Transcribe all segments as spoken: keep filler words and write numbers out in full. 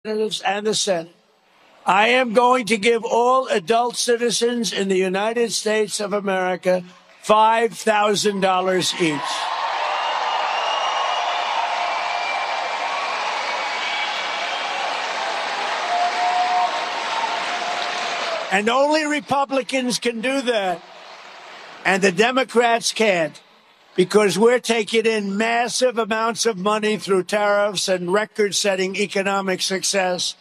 and the Senate, I am going to give all adult citizens in the United States of America five thousand dollars each. And only Republicans can do that. And the Democrats can't, because we're taking in massive amounts of money through tariffs and record-setting economic success.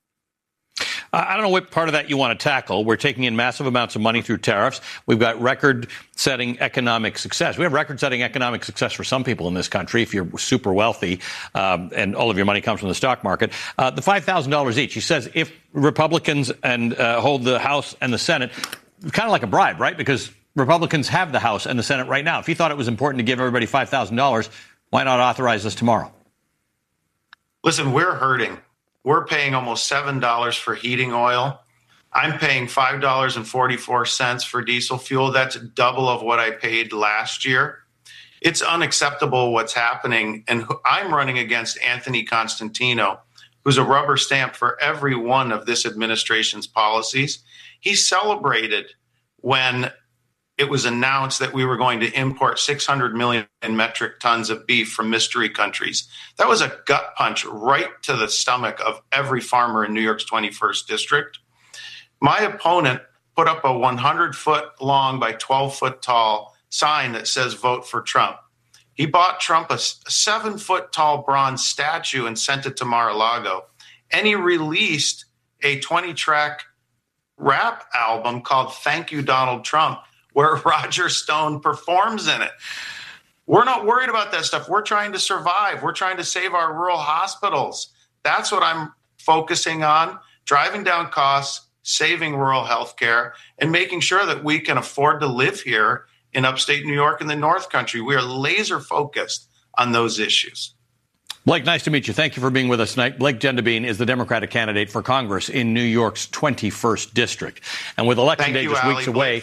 I don't know what part of that you want to tackle. We're taking in massive amounts of money through tariffs. We've got record-setting economic success. We have record-setting economic success for some people in this country if you're super wealthy um, and all of your money comes from the stock market. Uh, the five thousand dollars each, he says if Republicans and uh, hold the House and the Senate, kind of like a bribe, right? Because Republicans have the House and the Senate right now. If you thought it was important to give everybody five thousand dollars, why not authorize this tomorrow? Listen, we're hurting. We're paying almost seven dollars for heating oil. I'm paying five dollars and forty-four cents for diesel fuel. That's double of what I paid last year. It's unacceptable what's happening. And I'm running against Anthony Constantino, who's a rubber stamp for every one of this administration's policies. He celebrated when it was announced that we were going to import six hundred million metric tons of beef from mystery countries. That was a gut punch right to the stomach of every farmer in New York's twenty-first district. My opponent put up a one hundred foot long by twelve foot tall sign that says vote for Trump. He bought Trump a seven foot tall bronze statue and sent it to Mar-a-Lago. And he released a twenty track rap album called Thank You, Donald Trump, where Roger Stone performs in it. We're not worried about that stuff. We're trying to survive. We're trying to save our rural hospitals. That's what I'm focusing on, driving down costs, saving rural health care, and making sure that we can afford to live here in upstate New York and the North Country. We are laser focused on those issues. Blake, nice to meet you. Thank you for being with us tonight. Blake Gendabine is the Democratic candidate for Congress in New York's twenty-first district. And with Election Day just weeks away,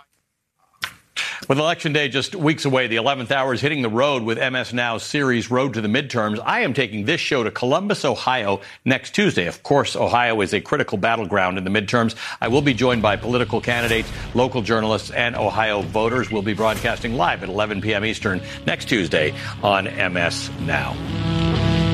With Election Day just weeks away, the eleventh hour is hitting the road with M S Now's series Road to the Midterms. I am taking this show to Columbus, Ohio next Tuesday. Of course, Ohio is a critical battleground in the midterms. I will be joined by political candidates, local journalists, and Ohio voters. We'll be broadcasting live at eleven p.m. Eastern next Tuesday on M S Now.